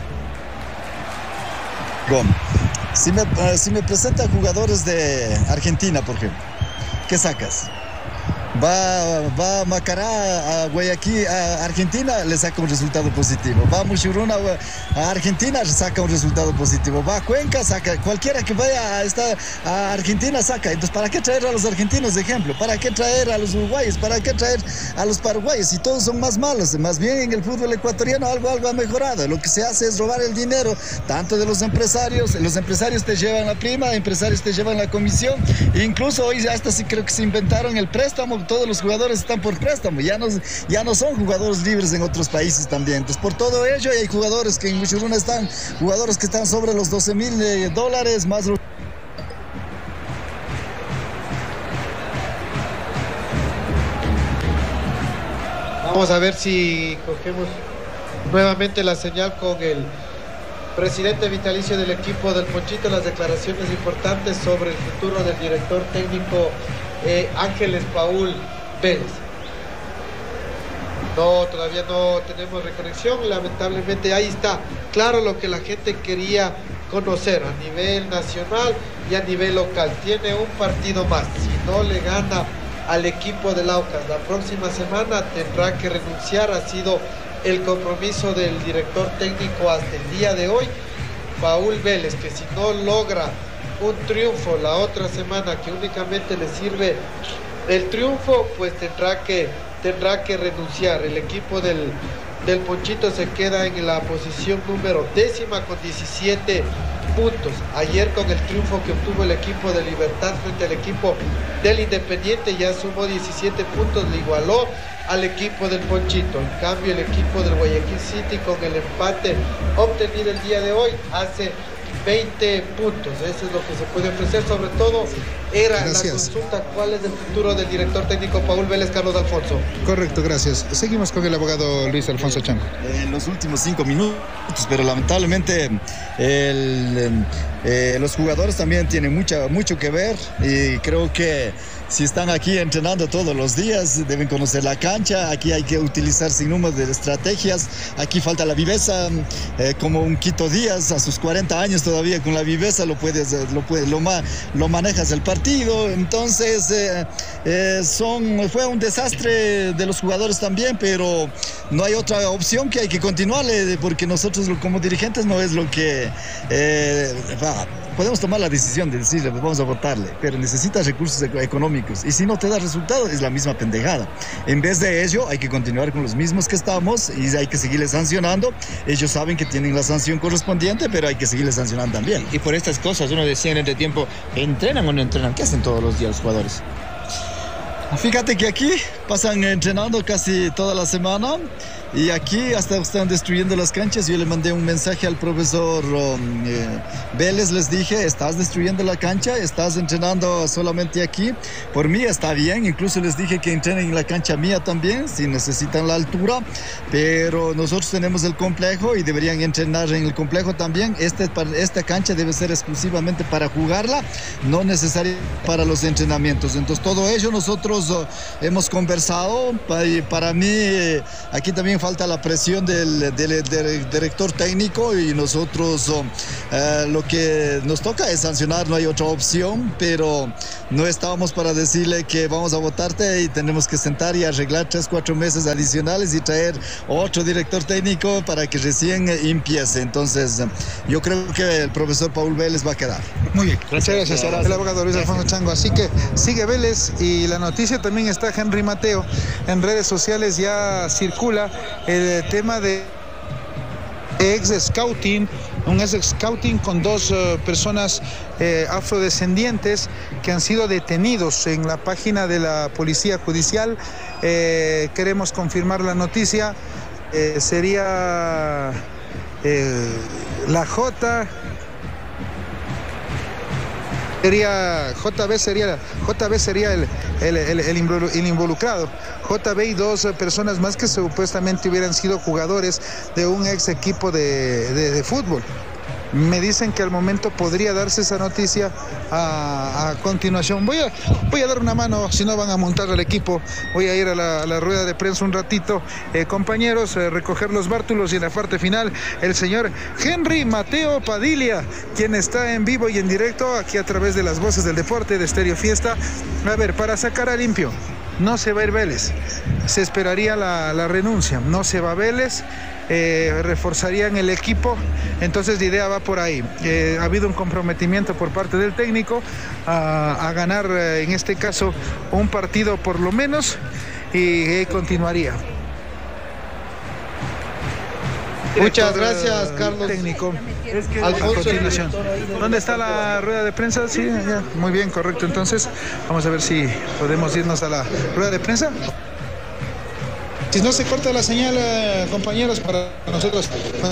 Si me, uh, si me presenta jugadores de Argentina, por ejemplo, ¿qué sacas? Va, va a Macará, a Guayaquil, a Argentina, le saca un resultado positivo. Va a Muchurruna, a Argentina, saca un resultado positivo. Va a Cuenca, saca. Cualquiera que vaya a, esta, a Argentina, saca. Entonces, ¿para qué traer a los argentinos de ejemplo? ¿Para qué traer a los uruguayos? ¿Para qué traer a los paraguayos? Si todos son más malos. Más bien en el fútbol ecuatoriano algo, algo ha mejorado. Lo que se hace es robar el dinero, tanto de los empresarios. Los empresarios te llevan la prima, empresarios te llevan la comisión. E incluso hoy hasta sí creo que se inventaron el préstamo. Todos los jugadores están por préstamo, ya no, ya no son jugadores libres en otros países también. Entonces, por todo ello, hay jugadores que en Muchurruna están, jugadores que están sobre los doce mil eh, dólares, más... Vamos a ver si cogemos nuevamente la señal con el presidente vitalicio del equipo del Ponchito, las declaraciones importantes sobre el futuro del director técnico eh, Ángeles Paul Vélez. No, todavía no tenemos reconexión, lamentablemente. Ahí está, claro, lo que la gente quería conocer a nivel nacional y a nivel local. Tiene un partido más, si no le gana al equipo del Aucas la próxima semana tendrá que renunciar. Ha sido el compromiso del director técnico hasta el día de hoy, Paul Vélez, que si no logra un triunfo la otra semana, que únicamente le sirve el triunfo, pues tendrá que, tendrá que renunciar. El equipo del, del Ponchito se queda en la posición número décima con diecisiete puntos. Ayer, con el triunfo que obtuvo el equipo de Libertad frente al equipo del Independiente, ya sumó diecisiete puntos, le igualó al equipo del Ponchito. En cambio, el equipo del Guayaquil City, con el empate obtenido el día de hoy, hace veinte puntos. Eso es lo que se puede ofrecer. Sobre todo era gracias. La consulta: ¿cuál es el futuro del director técnico Paul Vélez? Carlos Alfonso. Correcto, gracias. Seguimos con el abogado Luis Alfonso Chango. En los últimos cinco minutos, pero lamentablemente el, eh, los jugadores también tienen mucha, mucho que ver, y creo que si están aquí entrenando todos los días, deben conocer la cancha. Aquí hay que utilizar sin número de estrategias. Aquí falta la viveza, eh, como un Quito Díaz a sus cuarenta años todavía con la viveza lo puedes, lo, puedes, lo, ma, lo manejas el partido. Entonces eh, eh, son, fue un desastre de los jugadores también, pero no hay otra opción, que hay que continuarle, porque nosotros como dirigentes no es lo que eh, va, podemos tomar la decisión de decirle, pues vamos a votarle, pero necesita recursos económicos. técnicos. Y si no te da resultado, es la misma pendejada. En vez de ello, hay que continuar con los mismos que estamos y hay que seguirles sancionando. Ellos saben que tienen la sanción correspondiente, pero hay que seguirles sancionando también. Y por estas cosas, uno decía en este tiempo, ¿entrenan o no entrenan? ¿Qué hacen todos los días los jugadores? Fíjate que aquí pasan entrenando casi toda la semana y aquí hasta están destruyendo las canchas. Yo le mandé un mensaje al profesor um, eh, Vélez, les dije, estás destruyendo la cancha, estás entrenando solamente aquí. Por mí está bien, incluso les dije que entrenen en la cancha mía también, si necesitan la altura, pero nosotros tenemos el complejo y deberían entrenar en el complejo también. Este, esta cancha debe ser exclusivamente para jugarla, no necesariamente para los entrenamientos. Entonces todo ello nosotros uh, hemos conversado y para mí eh, aquí también falta la presión del, del, del director técnico y nosotros uh, lo que nos toca es sancionar, no hay otra opción, pero no estamos para decirle que vamos a votarte y tenemos que sentar y arreglar tres, cuatro meses adicionales y traer otro director técnico para que recién empiece. Entonces yo creo que el profesor Paul Vélez va a quedar. Muy bien, muchas gracias, gracias. El abogado Luis Alfonso Chango. Así que sigue Vélez y la noticia también está Henry Mateo. En redes sociales ya circula el tema de ex scouting, un ex scouting con dos uh, personas eh, afrodescendientes que han sido detenidos en la página de la Policía Judicial. Eh, queremos confirmar la noticia. Eh, sería eh, la J. Sería J B sería J B sería el, el, el, el involucrado. J B y dos personas más que supuestamente hubieran sido jugadores de un ex equipo de, de, de fútbol. Me dicen que al momento podría darse esa noticia a, a continuación. Voy a, voy a dar una mano, si no van a montar al equipo. Voy a ir a la, a la rueda de prensa un ratito. Eh, compañeros, eh, recoger los bártulos y en la parte final el señor Henry Mateo Padilla, quien está en vivo y en directo aquí a través de las voces del deporte de Estéreo Fiesta. A ver, para sacar a limpio, no se va a ir Vélez. Se esperaría la, la renuncia. No se va Vélez. Eh, reforzarían el equipo, entonces la idea va por ahí. Eh, ha habido un comprometimiento por parte del técnico a, a ganar eh, en este caso un partido por lo menos y eh, continuaría. Muchas gracias, Carlos. Técnico. Es que a continuación. ¿Dónde está la rueda de prensa? Sí, ya. Muy bien, correcto. Entonces, vamos a ver si podemos irnos a la rueda de prensa. Si no se corta la señal, eh, compañeros, para nosotros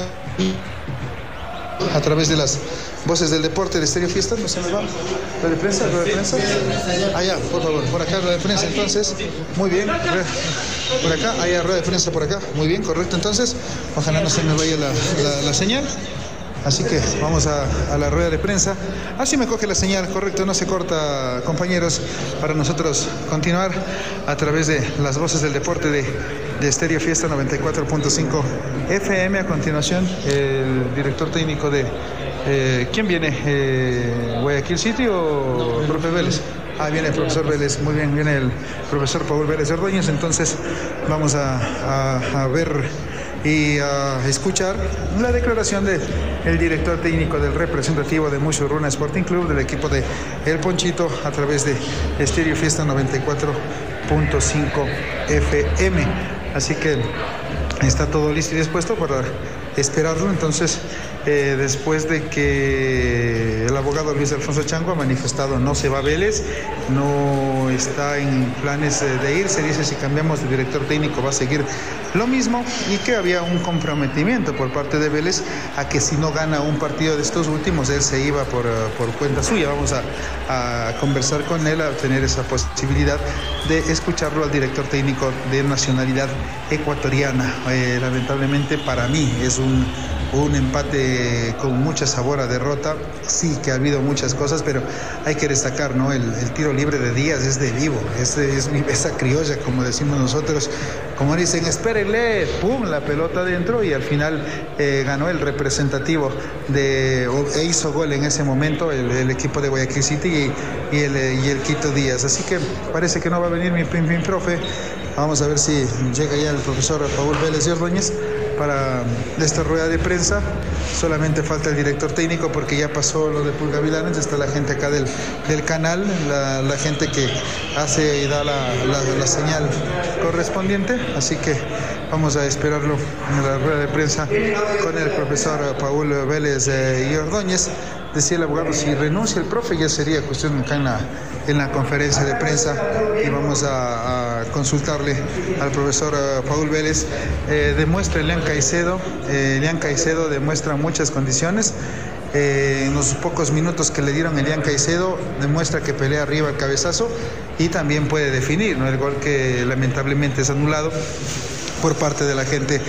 a través de las voces del deporte de Estéreo Fiesta, no se nos va. ¿Rueda de prensa? ¿Rueda de prensa? Allá, por favor, por acá, rueda de prensa, entonces. Muy bien, por acá, allá, rueda de prensa por acá. Muy bien, correcto, entonces. Ojalá no se me vaya la, la, la señal. Así que vamos a, a la rueda de prensa. Así me coge la señal, correcto, no se corta, compañeros, para nosotros continuar a través de las voces del deporte de, de Estéreo Fiesta noventa y cuatro punto cinco F M. A continuación, el director técnico de... Eh, ¿Quién viene? Eh, ¿Guayaquil City o el profe Vélez? Ah, viene el profesor Vélez, muy bien, viene el profesor Paul Vélez Ordóñez. Entonces vamos a, a, a ver y a escuchar la declaración del director técnico del representativo de Mushuruna Sporting Club, del equipo de El Ponchito, a través de Estéreo Fiesta noventa y cuatro punto cinco F M. Así que está todo listo y dispuesto para esperarlo. Entonces, eh, después de que el abogado Luis Alfonso Chango ha manifestado no se va a Vélez, no está en planes de irse, dice si cambiamos de director técnico va a seguir lo mismo, y que había un comprometimiento por parte de Vélez a que si no gana un partido de estos últimos, él se iba por, por cuenta suya. Vamos a, a conversar con él, a tener esa posibilidad de escucharlo al director técnico de nacionalidad ecuatoriana. Eh, lamentablemente para mí es un, un empate con mucha sabor a derrota. Sí que ha habido muchas cosas, pero hay que destacar, ¿no? El, el tiro libre de Díaz es de vivo, es, es esa criolla, como decimos nosotros, como dicen, espérenle, pum, la pelota adentro, y al final eh, ganó el representativo de, e hizo gol en ese momento el, el equipo de Guayaquil City y, y, el, y el Quito Díaz. Así que parece que no va a venir mi pim pim profe, Vamos a ver si llega ya el profesor Paul Vélez y Ordóñez para esta rueda de prensa. Solamente falta el director técnico porque ya pasó lo de Pulga Vilanes. Está la gente acá del, del canal, la, la gente que hace y da la, la, la señal correspondiente. Así que vamos a esperarlo en la rueda de prensa con el profesor Paul Vélez eh, y Ordóñez. Decía el abogado, si renuncia el profe ya sería cuestión acá en la, en la conferencia de prensa, y vamos a, a consultarle al profesor uh, Paul Vélez. Eh, demuestra Elian Caicedo, eh, Elian Caicedo demuestra muchas condiciones. Eh, en los pocos minutos que le dieron a Elian Caicedo demuestra que pelea arriba el cabezazo y también puede definir, ¿no? El gol que lamentablemente es anulado por parte de la gente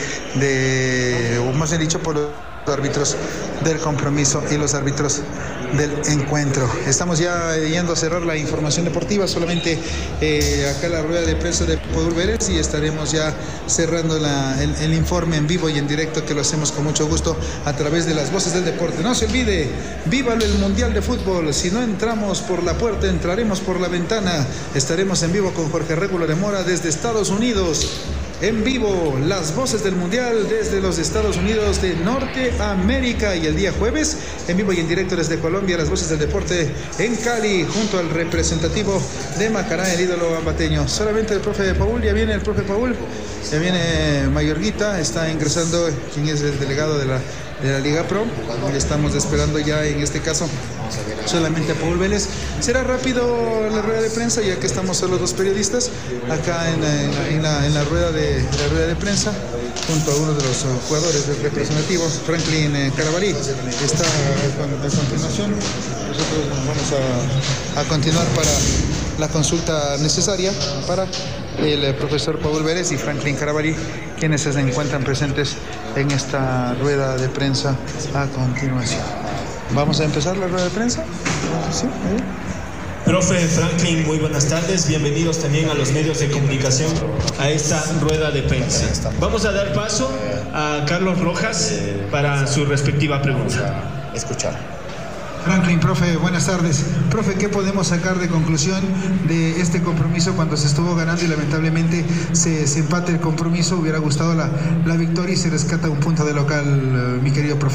de, o más bien dicho, por los árbitros del compromiso y los árbitros del encuentro. Estamos ya yendo a cerrar la información deportiva, solamente eh, acá la rueda de prensa de Paul Vélez, y estaremos ya cerrando la, el, el informe en vivo y en directo, que lo hacemos con mucho gusto a través de las voces del deporte. No se olvide, vívalo el Mundial de Fútbol. Si no entramos por la puerta, entraremos por la ventana. Estaremos en vivo con Jorge Régulo de Mora desde Estados Unidos. En vivo, las voces del Mundial desde los Estados Unidos de Norteamérica. Y el día jueves, en vivo y en directo desde Colombia, las voces del deporte en Cali, junto al representativo de Macará, el ídolo ambateño. Solamente el profe Paul, ya viene el profe Paul, ya viene Mayorguita, está ingresando, quien es el delegado de la, de la Liga Pro. Estamos esperando ya, en este caso, solamente a Paul Vélez. Será rápido la rueda de prensa, ya que estamos solo dos periodistas acá en, en, en, la, en la, rueda de, la rueda de prensa, junto a uno de los jugadores del representativo, Franklin Carabalí. Está a continuación. Nosotros vamos a, a continuar para la consulta necesaria para el profesor Paul Vélez y Franklin Carabalí, quienes se encuentran presentes en esta rueda de prensa a continuación. ¿Vamos a empezar la rueda de prensa? Sí, ahí. Profe Franklin, muy buenas tardes. Bienvenidos también a los medios de comunicación a esta rueda de prensa. Vamos a dar paso a Carlos Rojas para su respectiva pregunta. Escuchar. Franklin, profe, buenas tardes. Profe, ¿qué podemos sacar de conclusión de este compromiso cuando se estuvo ganando y lamentablemente se, se empate el compromiso? Hubiera gustado la, la victoria y se rescata un punto de local, mi querido profe.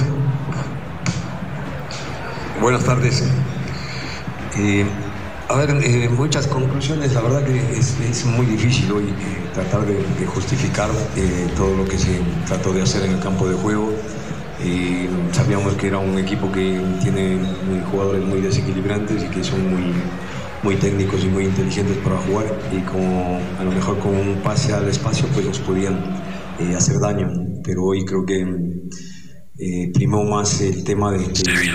Buenas tardes. Eh, a ver, eh, muchas conclusiones. La verdad que es, es muy difícil hoy eh, tratar de, de justificar eh, todo lo que se trató de hacer en el campo de juego. Eh, sabíamos que era un equipo que tiene muy, jugadores muy desequilibrantes y que son muy, muy técnicos y muy inteligentes para jugar, y como a lo mejor con un pase al espacio pues nos podían eh, hacer daño, pero hoy creo que eh, primó más el tema de, de,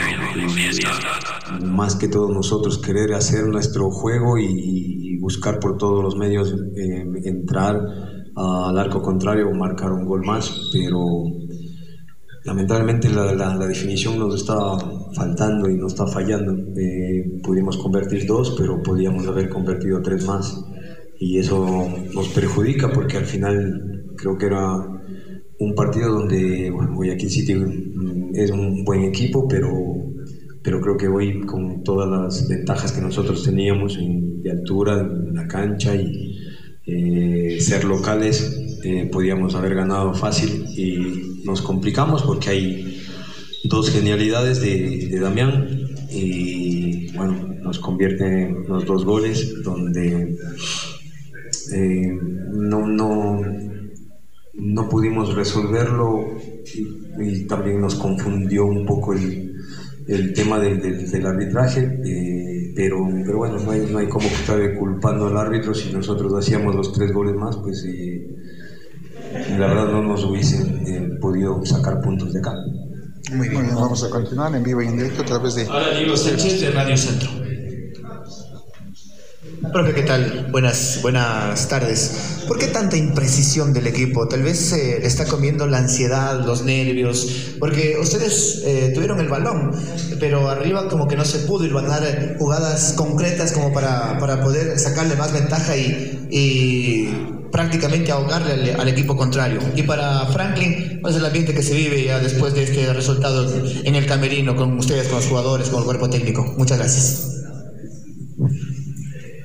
de más que todos nosotros querer hacer nuestro juego y, y buscar por todos los medios eh, entrar al arco contrario o marcar un gol más, pero lamentablemente la, la, la definición nos está faltando y nos está fallando. Eh, pudimos convertir dos, pero podíamos haber convertido tres más, y eso nos perjudica porque al final creo que era un partido donde, bueno, Guayaquil City es un buen equipo, pero, pero creo que hoy, con todas las ventajas que nosotros teníamos en, de altura en la cancha y eh, ser locales, eh, podíamos haber ganado fácil, y nos complicamos porque hay dos genialidades de, de Damián, y bueno, nos convierte en los dos goles donde eh, no, no, no pudimos resolverlo, y, y también nos confundió un poco el, el tema del, del, del arbitraje, eh, pero, pero bueno, no hay, no hay como estar culpando al árbitro. Si nosotros hacíamos los tres goles más, pues eh, la verdad no nos hubiesen eh, podido sacar puntos de acá. Muy bien, bueno, vamos a continuar en vivo y en directo a través de... Ahora Diego Sánchez de Radio Centro. Profe, ¿qué tal? Buenas, buenas tardes. ¿Por qué tanta imprecisión del equipo? Tal vez se eh, le está comiendo la ansiedad, los nervios, porque ustedes eh, tuvieron el balón, pero arriba como que no se pudo, y van a dar jugadas concretas como para, para poder sacarle más ventaja y, y prácticamente ahogarle al, al equipo contrario. Y para Franklin, ¿cuál es el ambiente que se vive ya después de este resultado en el camerino con ustedes, con los jugadores, con el cuerpo técnico? Muchas gracias.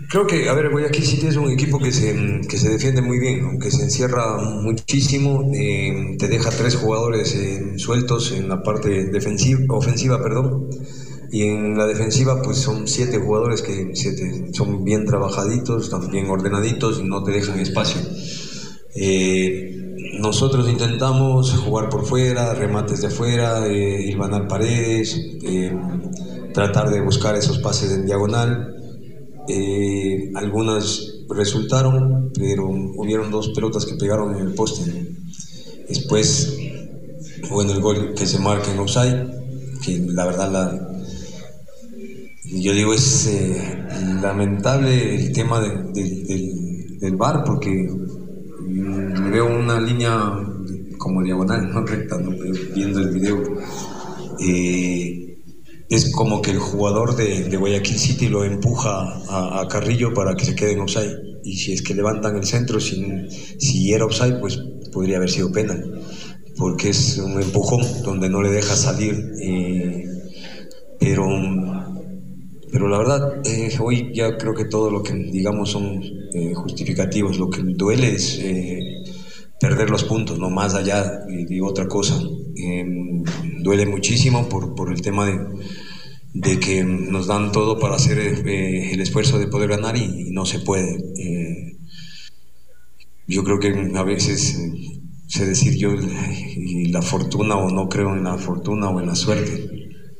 Creo que, a ver, Guayaquil City es un equipo que se, que se defiende muy bien, aunque se encierra muchísimo, eh, te deja tres jugadores eh, sueltos en la parte defensiva, ofensiva, perdón, y en la defensiva pues son siete jugadores que siete, son bien trabajaditos, también ordenaditos y no te dejan espacio. Eh, nosotros intentamos jugar por fuera, remates de fuera, eh, hilvanar paredes, eh, tratar de buscar esos pases en diagonal. Eh, algunas resultaron, pero hubieron dos pelotas que pegaron en el poste. Después, bueno, el gol que se marca en offside, que la verdad la, yo digo es eh, lamentable el tema de, de, de, del V A R, porque mm, veo una línea como diagonal, no recta, ¿no? Viendo el video. Eh, es como que el jugador de, de Guayaquil City lo empuja a, a Carrillo para que se quede en offside, y si es que levantan el centro, si, si era offside, pues podría haber sido penal, porque es un empujón donde no le deja salir, eh, pero, pero la verdad, eh, hoy ya creo que todo lo que digamos son eh, justificativos. Lo que duele es eh, perder los puntos, no más allá de, de otra cosa. Eh, duele muchísimo por, por el tema de, de que nos dan todo para hacer eh, el esfuerzo de poder ganar y, y no se puede. Eh, yo creo que a veces eh, sé decir yo y la fortuna, o no creo en la fortuna o en la suerte,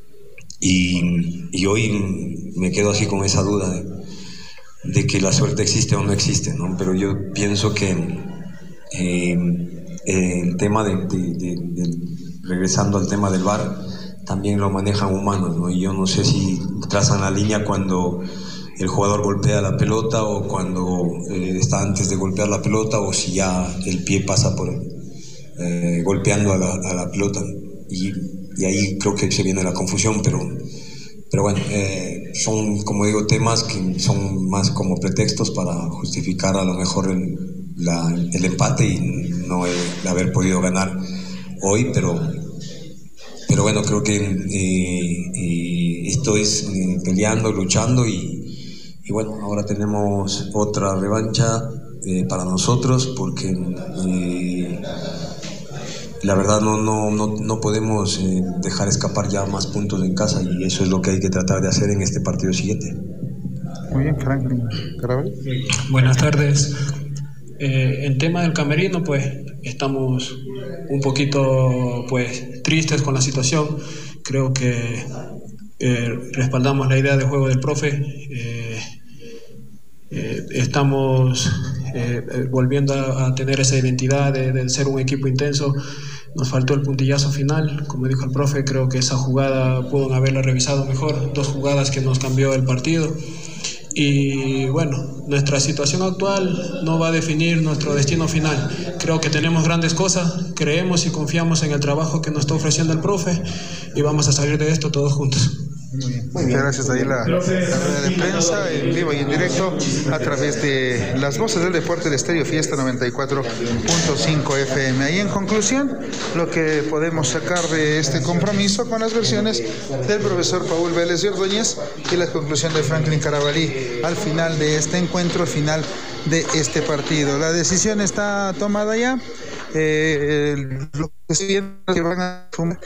y, y hoy me quedo así con esa duda de, de que la suerte existe o no existe, ¿no? Pero yo pienso que eh, el tema de, de, de, de regresando al tema del V A R, también lo manejan humanos, ¿no? Y yo no sé si trazan la línea cuando el jugador golpea la pelota o cuando eh, está antes de golpear la pelota, o si ya el pie pasa por eh, golpeando a la, a la pelota, y, y ahí creo que se viene la confusión, pero, pero bueno, eh, son, como digo, temas que son más como pretextos para justificar a lo mejor el, la, el empate y no el, el haber podido ganar hoy, pero pero bueno, creo que eh, eh, esto es eh, peleando, luchando, y, y bueno, ahora tenemos otra revancha eh, para nosotros, porque eh, la verdad no, no, no, no podemos eh, dejar escapar ya más puntos en casa, y eso es lo que hay que tratar de hacer en este partido siguiente. Muy bien, Franklin. ¿Carabel? Buenas tardes. Eh, en tema del camerino, pues estamos un poquito pues tristes con la situación. Creo que eh, respaldamos la idea de juego del profe. Eh, eh, estamos eh, volviendo a, a tener esa identidad de, de ser un equipo intenso. Nos faltó el puntillazo final, como dijo el profe. Creo que esa jugada pueden haberla revisado mejor, dos jugadas que nos cambió el partido. Y bueno, nuestra situación actual no va a definir nuestro destino final. Creo que tenemos grandes cosas, creemos y confiamos en el trabajo que nos está ofreciendo el profe, y vamos a salir de esto todos juntos. Muy bien. Muchas gracias. Ahí la, la rueda de prensa en vivo y en directo a través de las voces del deporte de Estéreo Fiesta noventa y cuatro punto cinco F M. Ahí en conclusión, lo que podemos sacar de este compromiso con las versiones del profesor Paul Vélez de Ordóñez y la conclusión de Franklin Carabalí al final de este encuentro, final de este partido. La decisión está tomada ya. Eh, lo que se viene que van a fumar.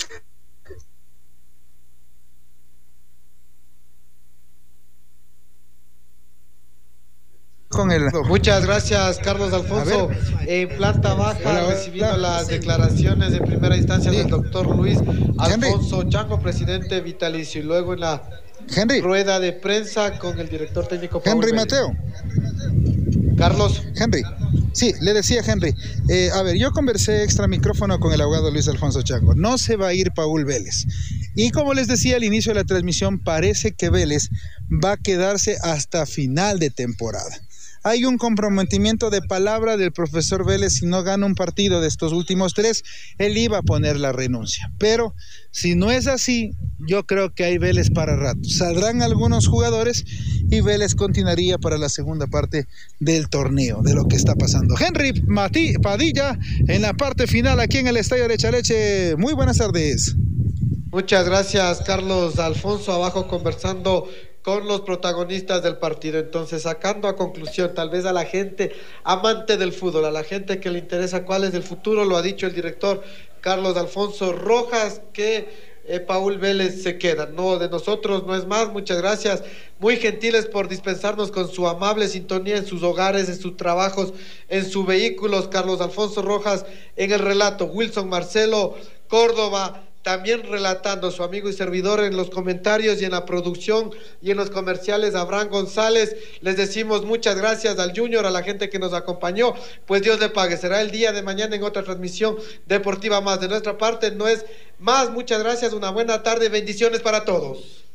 Con el... Muchas gracias, Carlos Alfonso. En planta baja, hola, hola, recibiendo hola, las declaraciones de primera instancia sí. del doctor Luis Alfonso Henry. Chango, presidente vitalicio, y luego en la Henry. rueda de prensa con el director técnico Paul Henry Vélez. Mateo. Carlos. Henry. Sí, le decía Henry. Eh, a ver, yo conversé extra micrófono con el abogado Luis Alfonso Chango. No se va a ir Paul Vélez. Y como les decía al inicio de la transmisión, parece que Vélez va a quedarse hasta final de temporada. Hay un comprometimiento de palabra del profesor Vélez. Si no gana un partido de estos últimos tres, él iba a poner la renuncia. Pero si no es así, yo creo que hay Vélez para rato. Saldrán algunos jugadores y Vélez continuaría para la segunda parte del torneo, de lo que está pasando. Henry Mati Padilla en la parte final aquí en el Estadio de Chaleche. Muy buenas tardes. Muchas gracias, Carlos Alfonso. Abajo conversando con los protagonistas del partido. Entonces, sacando a conclusión, tal vez a la gente amante del fútbol, a la gente que le interesa cuál es el futuro, lo ha dicho el director Carlos Alfonso Rojas, que eh, Paul Vélez se queda. No, de nosotros no es más. Muchas gracias, muy gentiles por dispensarnos con su amable sintonía en sus hogares, en sus trabajos, en sus vehículos. Carlos Alfonso Rojas en el relato, Wilson Marcelo Córdoba también relatando, su amigo y servidor en los comentarios y en la producción y en los comerciales, Abraham González. Les decimos muchas gracias al Junior, a la gente que nos acompañó, pues Dios le pague. Será el día de mañana en otra transmisión deportiva más. De nuestra parte no es más. Muchas gracias, una buena tarde, bendiciones para todos.